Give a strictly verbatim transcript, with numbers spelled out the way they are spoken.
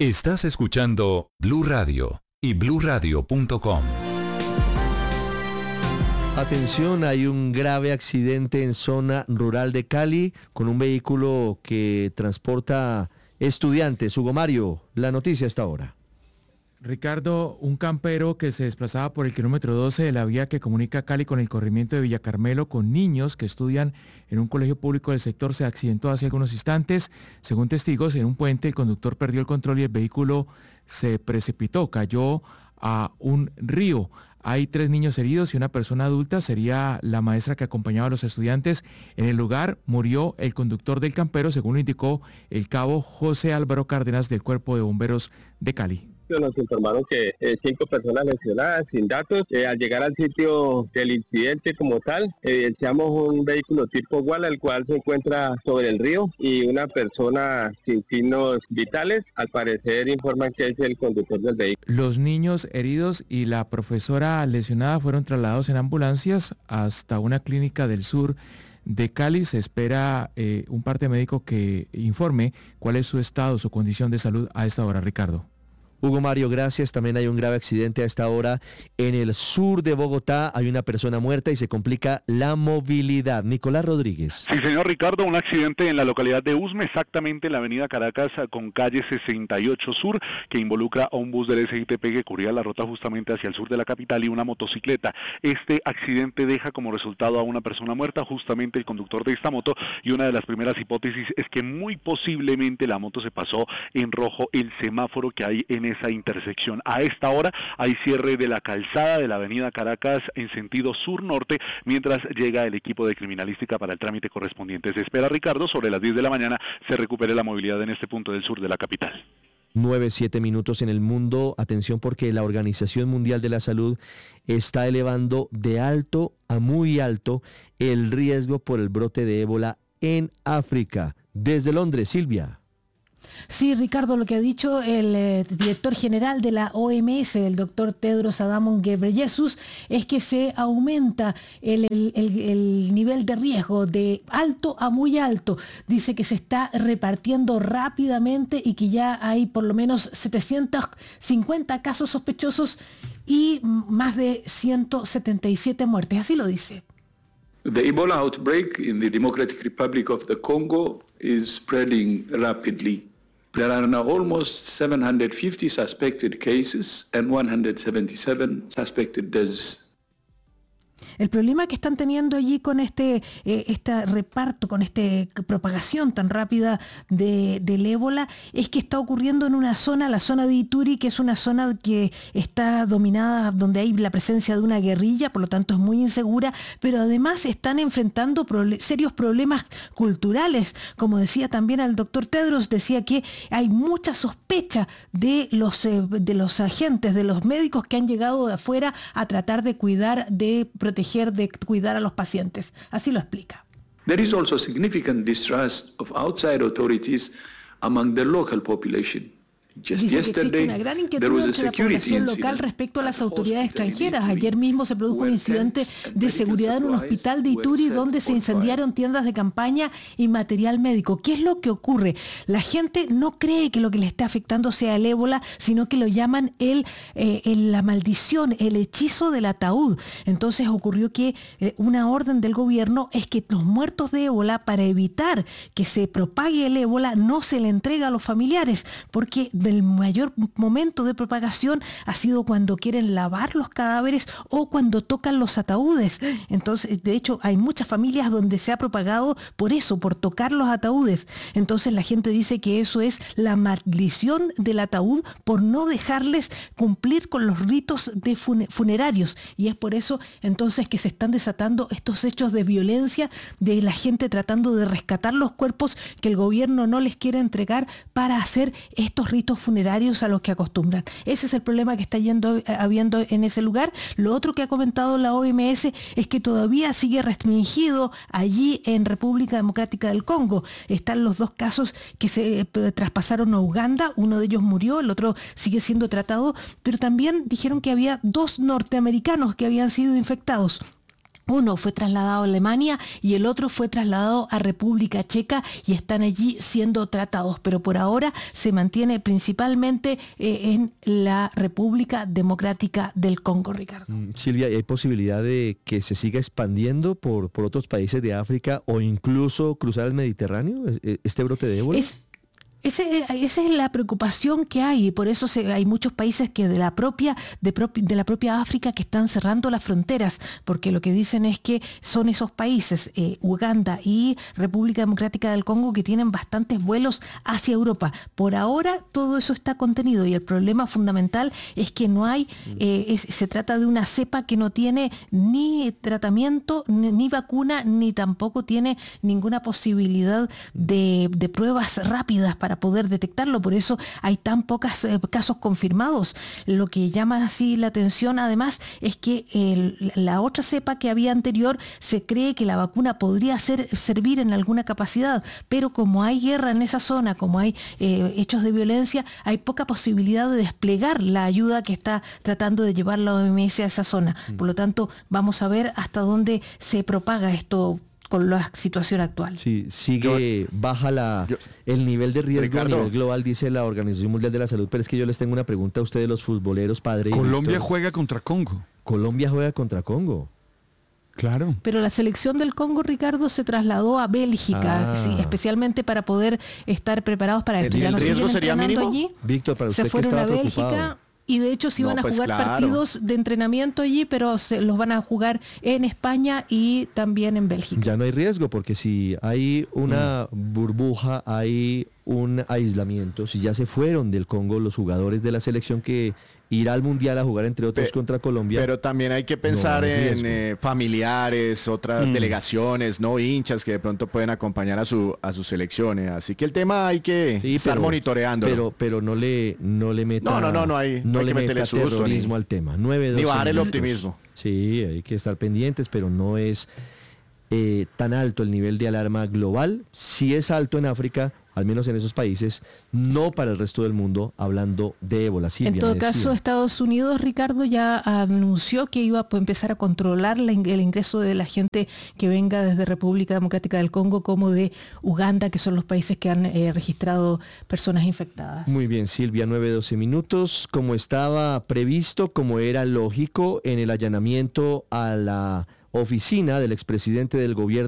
Estás escuchando Blue Radio y blue radio punto com. Atención, hay un grave accidente en zona rural de Cali con un vehículo que transporta estudiantes. Hugo Mario, la noticia hasta ahora. Ricardo, un campero que se desplazaba por el kilómetro doce de la vía que comunica Cali con el corregimiento de Villa Carmelo con niños que estudian en un colegio público del sector se accidentó hace algunos instantes. Según testigos, en un puente el conductor perdió el control y el vehículo se precipitó, cayó a un río. Hay tres niños heridos y una persona adulta, sería la maestra que acompañaba a los estudiantes. En el lugar murió el conductor del campero, según lo indicó el cabo José Álvaro Cárdenas del Cuerpo de Bomberos de Cali. Nos informaron que eh, cinco personas lesionadas sin datos. Eh, al llegar al sitio del incidente como tal, evidenciamos un vehículo tipo Wala, el cual se encuentra sobre el río, y una persona sin signos vitales. Al parecer informan que es el conductor del vehículo. Los niños heridos y la profesora lesionada fueron trasladados en ambulancias hasta una clínica del sur de Cali. Se espera eh, un parte médico que informe cuál es su estado, su condición de salud a esta hora, Ricardo. Hugo Mario, gracias. También hay un grave accidente a esta hora en el sur de Bogotá. Hay una persona muerta y se complica la movilidad. Nicolás Rodríguez. Sí, señor Ricardo, un accidente en la localidad de Usme, exactamente en la avenida Caracas con calle sesenta y ocho Sur, que involucra a un bus del S I T P que cubría la ruta justamente hacia el sur de la capital y una motocicleta. Este accidente deja como resultado a una persona muerta, justamente el conductor de esta moto, y una de las primeras hipótesis es que muy posiblemente la moto se pasó en rojo el semáforo que hay en esa intersección. A esta hora hay cierre de la calzada de la avenida Caracas en sentido sur-norte, mientras llega el equipo de criminalística para el trámite correspondiente. Se espera, Ricardo, sobre las diez de la mañana se recupere la movilidad en este punto del sur de la capital. nueve, siete minutos en el mundo. Atención, porque la Organización Mundial de la Salud está elevando de alto a muy alto el riesgo por el brote de ébola en África. Desde Londres, Silvia. Sí, Ricardo, lo que ha dicho el eh, director general de la O M S, el doctor Tedros Adhanom Ghebreyesus, es que se aumenta el, el, el, el nivel de riesgo de alto a muy alto. Dice que se está repartiendo rápidamente y que ya hay por lo menos setecientos cincuenta casos sospechosos y más de ciento setenta y siete muertes. Así lo dice. The Ebola outbreak in the Democratic Republic of the Congo is spreading rapidly. There are now almost seven hundred fifty suspected cases and one hundred seventy-seven suspected deaths. El problema que están teniendo allí con este, eh, este reparto, con esta propagación tan rápida de, del ébola, es que está ocurriendo en una zona, la zona de Ituri, que es una zona que está dominada, donde hay la presencia de una guerrilla, por lo tanto es muy insegura, pero además están enfrentando proble- serios problemas culturales. Como decía también el doctor Tedros, decía que hay mucha sospecha de los, eh, de los agentes, de los médicos que han llegado de afuera a tratar de cuidar, de proteger, de cuidar a los pacientes. Así lo explica. There is also significant distrust of outside authorities among the local population. Just Dice que existe yesterday, una gran there inquietud was a entre la security población local incident respecto a las at a autoridades hospital in extranjeras. Ituri, Ayer mismo se produjo un where incidente tents and de medical seguridad en un supplies hospital de were Ituri set donde se on incendiaron fire. tiendas de campaña y material médico. ¿Qué es lo que ocurre? La gente no cree que lo que le está afectando sea el ébola, sino que lo llaman el, eh, el, la maldición, el hechizo del ataúd. Entonces ocurrió que eh, una orden del gobierno es que los muertos de ébola, para evitar que se propague el ébola, no se le entrega a los familiares, porque del mayor momento de propagación ha sido cuando quieren lavar los cadáveres o cuando tocan los ataúdes. Entonces, de hecho, hay muchas familias donde se ha propagado por eso, por tocar los ataúdes. Entonces la gente dice que eso es la maldición del ataúd por no dejarles cumplir con los ritos de fun- funerarios. Y es por eso entonces que se están desatando estos hechos de violencia de la gente tratando de rescatar los cuerpos que el gobierno no les quiere entregar para hacer estos ritos funerarios a los que acostumbran. Ese es el problema que está yendo, eh, habiendo en ese lugar. Lo otro que ha comentado la O M S es que todavía sigue restringido allí en República Democrática del Congo. Están los dos casos que se eh, traspasaron a Uganda, uno de ellos murió, el otro sigue siendo tratado, pero también dijeron que había dos norteamericanos que habían sido infectados. Uno fue trasladado a Alemania y el otro fue trasladado a República Checa y están allí siendo tratados, pero por ahora se mantiene principalmente eh, en la República Democrática del Congo, Ricardo. Mm, Silvia, ¿hay posibilidad de que se siga expandiendo por, por otros países de África o incluso cruzar el Mediterráneo, este brote de ébola? Es Ese, esa es la preocupación que hay, y por eso se, hay muchos países que de la propia de, propi, de la propia África que están cerrando las fronteras, porque lo que dicen es que son esos países, eh, Uganda y República Democrática del Congo, que tienen bastantes vuelos hacia Europa. Por ahora todo eso está contenido y el problema fundamental es que no hay, eh, es, se trata de una cepa que no tiene ni tratamiento, ni, ni vacuna, ni tampoco tiene ninguna posibilidad de, de pruebas rápidas para poder detectarlo, por eso hay tan pocos eh, casos confirmados. Lo que llama así la atención además es que el, la otra cepa que había anterior, se cree que la vacuna podría ser, servir en alguna capacidad, pero como hay guerra en esa zona, como hay eh, hechos de violencia, hay poca posibilidad de desplegar la ayuda que está tratando de llevar la O M S a esa zona. Por lo tanto, vamos a ver hasta dónde se propaga esto con la situación actual. Sí, sigue, yo, baja la, yo, el nivel de riesgo Ricardo, a nivel global, dice la Organización Mundial de la Salud, pero es que yo les tengo una pregunta a ustedes, los futboleros, padre. Colombia juega contra Congo. Colombia juega contra Congo. Claro. Pero la selección del Congo, Ricardo, se trasladó a Bélgica, ah. sí, especialmente para poder estar preparados para esto. ¿El, ya el no riesgo sería mínimo? Allí. Víctor, para usted se fueron que a Bélgica. Preocupado. Y de hecho sí no, van a pues jugar claro. partidos de entrenamiento allí, pero se los van a jugar en España y también en Bélgica. Ya no hay riesgo, porque si hay una mm. burbuja, hay un aislamiento, si ya se fueron del Congo los jugadores de la selección que irá al Mundial a jugar, entre otros, Pe contra Colombia. Pero también hay que pensar no en eh, familiares, otras mm. delegaciones, no hinchas que de pronto pueden acompañar a su a sus selecciones. Así que el tema hay que sí, estar pero, monitoreando. Pero pero no le no le meta No, no, no, no hay no, no hay le que meterle susto terrorismo ni, al tema. nueve, ni bajar minutos. el optimismo. Sí, hay que estar pendientes, pero no es eh, tan alto el nivel de alarma global. Sí es alto en África, al menos en esos países, no para el resto del mundo, hablando de ébola. Silvia, en todo caso, Estados Unidos, Ricardo, ya anunció que iba a empezar a controlar la, el ingreso de la gente que venga desde República Democrática del Congo como de Uganda, que son los países que han eh, registrado personas infectadas. Muy bien, Silvia, nueve doce minutos. Como estaba previsto, como era lógico, en el allanamiento a la oficina del expresidente del gobierno